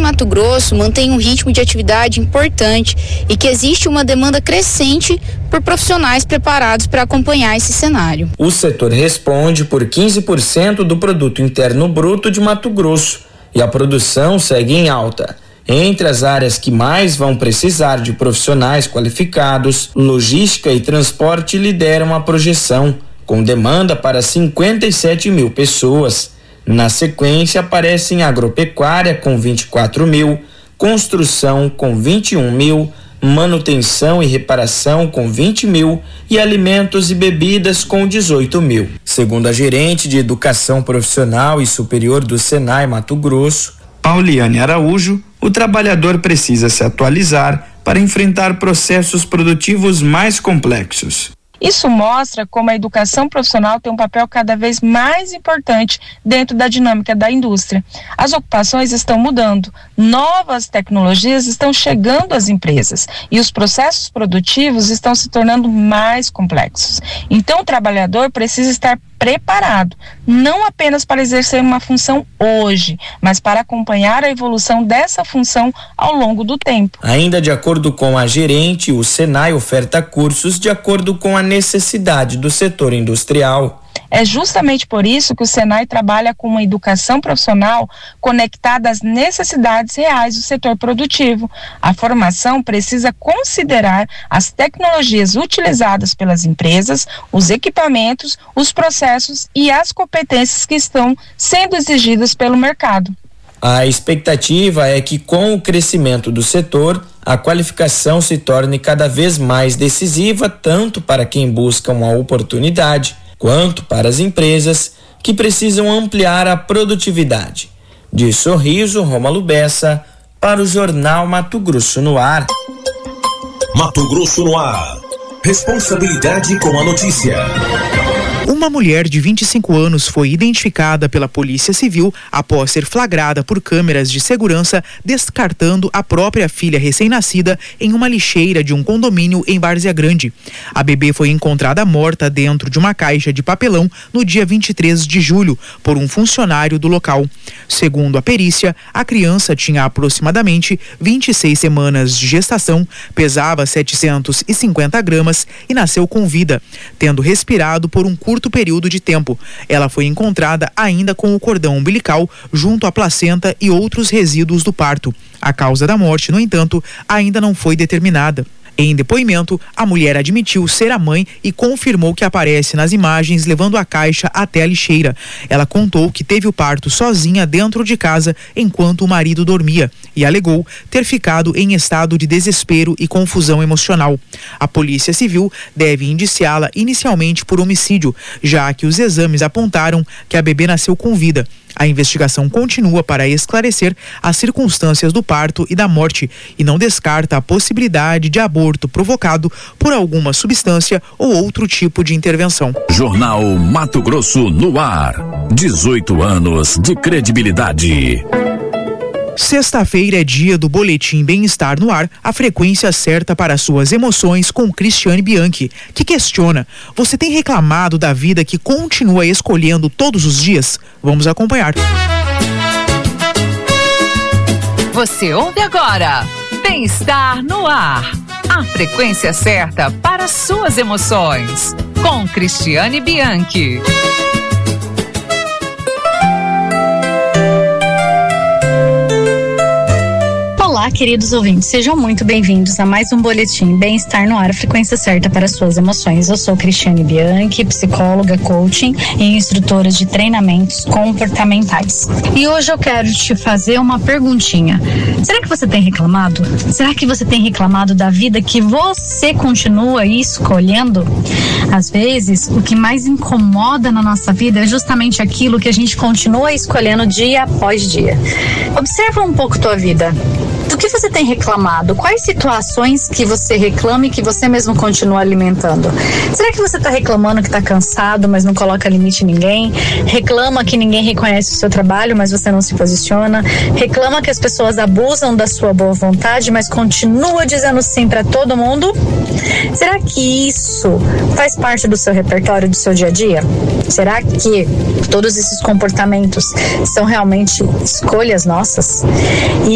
Mato Grosso mantém um ritmo de atividade importante e que existe uma demanda crescente por profissionais preparados para acompanhar esse cenário. O setor responde por 15% do produto interno bruto de Mato Grosso e a produção segue em alta. Entre as áreas que mais vão precisar de profissionais qualificados, logística e transporte lideram a projeção, com demanda para 57 mil pessoas. Na sequência aparecem agropecuária com 24 mil, construção com 21 mil, manutenção e reparação com 20 mil e alimentos e bebidas com 18 mil. Segundo a gerente de Educação Profissional e Superior do Senai Mato Grosso, Pauliane Araújo, o trabalhador precisa se atualizar para enfrentar processos produtivos mais complexos. Isso mostra como a educação profissional tem um papel cada vez mais importante dentro da dinâmica da indústria. As ocupações estão mudando, novas tecnologias estão chegando às empresas e os processos produtivos estão se tornando mais complexos. Então, o trabalhador precisa estar preparado, não apenas para exercer uma função hoje, mas para acompanhar a evolução dessa função ao longo do tempo. Ainda de acordo com a gerente, o Senai oferta cursos de acordo com a necessidade do setor industrial. É justamente por isso que o Senai trabalha com uma educação profissional conectada às necessidades reais do setor produtivo. A formação precisa considerar as tecnologias utilizadas pelas empresas, os equipamentos, os processos e as competências que estão sendo exigidas pelo mercado. A expectativa é que, com o crescimento do setor, a qualificação se torne cada vez mais decisiva tanto para quem busca uma oportunidade quanto para as empresas que precisam ampliar a produtividade. De Sorriso, Rômulo Bessa, para o Jornal Mato Grosso no Ar. Mato Grosso no Ar. Responsabilidade com a notícia. Uma mulher de 25 anos foi identificada pela Polícia Civil após ser flagrada por câmeras de segurança descartando a própria filha recém-nascida em uma lixeira de um condomínio em Várzea Grande. A bebê foi encontrada morta dentro de uma caixa de papelão no dia 23 de julho por um funcionário do local. Segundo a perícia, a criança tinha aproximadamente 26 semanas de gestação, pesava 750 gramas e nasceu com vida, tendo respirado por um curto período de tempo. Ela foi encontrada ainda com o cordão umbilical junto à placenta e outros resíduos do parto. A causa da morte, no entanto, ainda não foi determinada. Em depoimento, a mulher admitiu ser a mãe e confirmou que aparece nas imagens levando a caixa até a lixeira. Ela contou que teve o parto sozinha dentro de casa enquanto o marido dormia e alegou ter ficado em estado de desespero e confusão emocional. A Polícia Civil deve indiciá-la inicialmente por homicídio, já que os exames apontaram que a bebê nasceu com vida. A investigação continua para esclarecer as circunstâncias do parto e da morte e não descarta a possibilidade de aborto provocado por alguma substância ou outro tipo de intervenção. Jornal Mato Grosso no Ar. 18 anos de credibilidade. Sexta-feira é dia do Boletim Bem-Estar no Ar, a frequência certa para suas emoções, com Cristiane Bianchi, que questiona: você tem reclamado da vida que continua escolhendo todos os dias? Vamos acompanhar. Você ouve agora Bem-Estar no Ar, a frequência certa para suas emoções, com Cristiane Bianchi. Olá, queridos ouvintes, sejam muito bem-vindos a mais um Boletim Bem-Estar no Ar, a frequência certa para suas emoções. Eu sou Cristiane Bianchi, psicóloga, coaching e instrutora de treinamentos comportamentais. E hoje eu quero te fazer uma perguntinha. Será que você tem reclamado? Será que você tem reclamado da vida que você continua escolhendo? Às vezes, o que mais incomoda na nossa vida é justamente aquilo que a gente continua escolhendo dia após dia. Observa um pouco tua vida. Do que você tem reclamado? Quais situações que você reclama e que você mesmo continua alimentando? Será que você está reclamando que está cansado, mas não coloca limite em ninguém? Reclama que ninguém reconhece o seu trabalho, mas você não se posiciona? Reclama que as pessoas abusam da sua boa vontade, mas continua dizendo sim para todo mundo? Será que isso faz parte do seu repertório, do seu dia a dia? Será que todos esses comportamentos são realmente escolhas nossas?